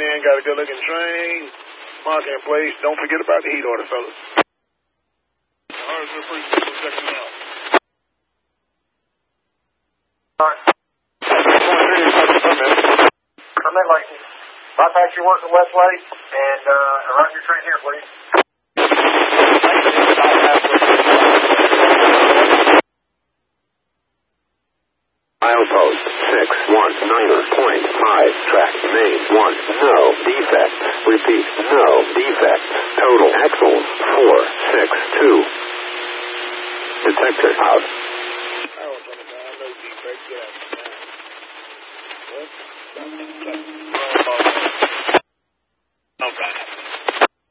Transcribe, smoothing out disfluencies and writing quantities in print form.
in, got a good-looking train. Marking in place. Don't forget about the heat order, fellas. Ours are pretty simple checking out. I'm in Lacey. Bypass your work at Westlake and run your train here, please. Milepost 619.5, track main 1, no defect. Repeat, no defect. Total axles 462. Detector out. No defect, get out. What?